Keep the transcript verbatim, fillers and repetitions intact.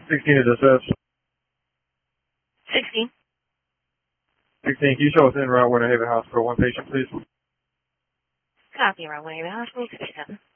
sixteen is assessed. sixteen. sixteen, can you show us in route Winter Haven Hospital? One patient, please. Copy, around Winter Haven Hospital, sixty-seven.